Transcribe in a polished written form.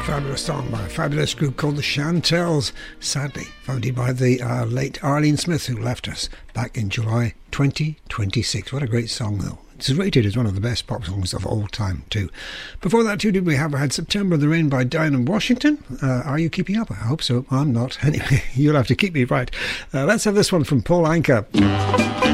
Fabulous song by a fabulous group called the Chantels, sadly founded by the late Arlene Smith, who left us back in July 2026. What a great song, though. It's rated as one of the best pop songs of all time, too. Before that, too, did we have had September in the Rain by Diana Washington? Are you keeping up? I hope so. I'm not. Anyway, you'll have to keep me right. Let's have this one from Paul Anka.